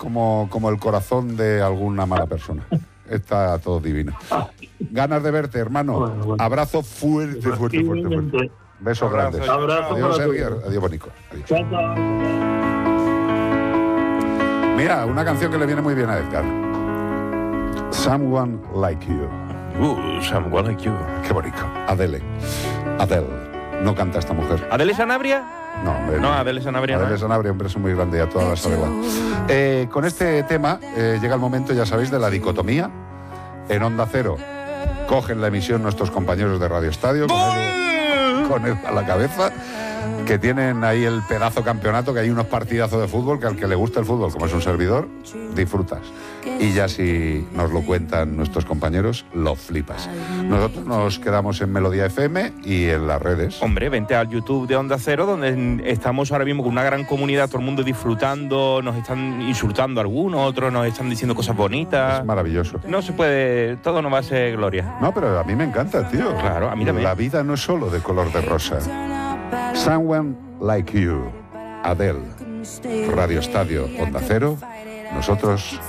como el corazón de alguna mala persona. Está todo divino. Ganas de verte, hermano. Bueno. Abrazo fuerte. Besos grandes. Abrazo Adiós, para Sergio. todos. Adiós, Bonico. Adiós. Chao, chao. Mira, una canción que le viene muy bien a Edgar. Someone Like You. Someone Like You. Qué bonito. Adele. No canta esta mujer. ¿Adele Sanabria? No, hombre, No, Adele Sanabria no. Adele Sanabria, hombre, es muy grande, ya todas las sabe igual. Con este tema llega el momento, ya sabéis, de la dicotomía. En Onda Cero cogen la emisión nuestros compañeros de Radio Estadio con él a la cabeza, que tienen ahí el pedazo campeonato, que hay unos partidazos de fútbol que al que le gusta el fútbol, como es un servidor, disfrutas. Y ya si nos lo cuentan nuestros compañeros, lo flipas. Nosotros nos quedamos en Melodía FM y en las redes. Hombre, vente al YouTube de Onda Cero, donde estamos ahora mismo con una gran comunidad, todo el mundo disfrutando, nos están insultando algunos, otros nos están diciendo cosas bonitas. Es maravilloso. No se puede, todo no va a ser gloria. No, pero a mí me encanta, tío. Claro, a mí también. La vida no es solo de color de rosa. Someone Like You. Adele. Radio Estadio, Onda Cero. Nosotros